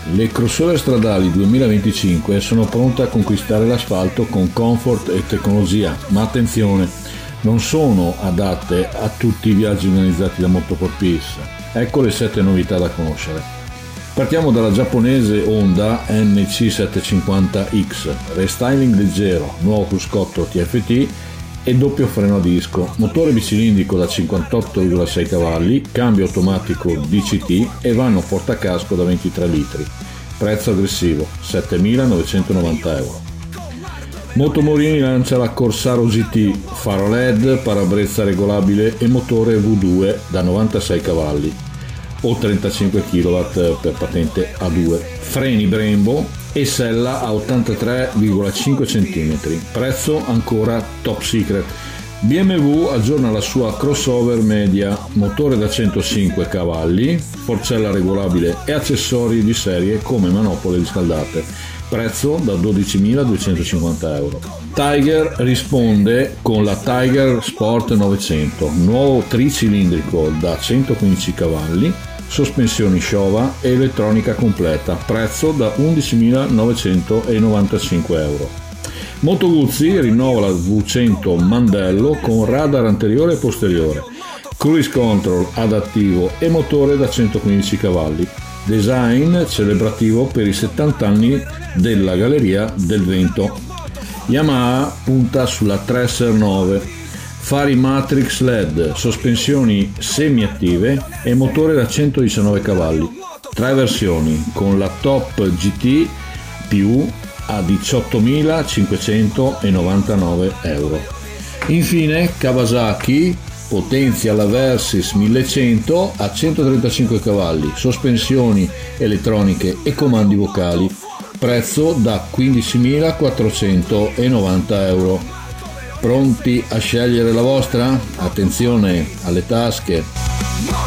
Le crossover stradali 2025 sono pronte a conquistare l'asfalto con comfort e tecnologia, ma attenzione, non sono adatte a tutti i viaggi organizzati da Motorsport. Ecco le 7 novità da conoscere. Partiamo dalla giapponese Honda NC750X, restyling leggero, nuovo cruscotto TFT e doppio freno a disco, motore bicilindrico da 58,6 cavalli, cambio automatico DCT e vano portacasco da 23 litri. Prezzo aggressivo, 7.990 euro. Motomorini lancia la Corsaro GT, faro LED, parabrezza regolabile e motore V2 da 96 cavalli o 35 kW per patente A2, freni Brembo e sella a 83,5 cm, prezzo ancora top secret. BMW aggiorna la sua crossover media, motore da 105 cavalli, forcella regolabile e accessori di serie come manopole riscaldate, prezzo da 12.250 euro. Tiger risponde con la Tiger Sport 900, nuovo tricilindrico da 115 cavalli, sospensioni Showa e elettronica completa, prezzo da 11.995 euro. Moto Guzzi rinnova la V100 Mandello con radar anteriore e posteriore, cruise control adattivo e motore da 115 cavalli. Design celebrativo per i 70 anni della Galleria del Vento. Yamaha punta sulla Tracer 9, fari Matrix LED, sospensioni semiattive e motore da 119 cavalli. 3 versioni con la Top GT più a 18.599 euro. Infine Kawasaki potenzia la Versys 1100 a 135 cavalli, sospensioni elettroniche e comandi vocali, prezzo da 15.490 euro. Pronti a scegliere la vostra? Attenzione alle tasche!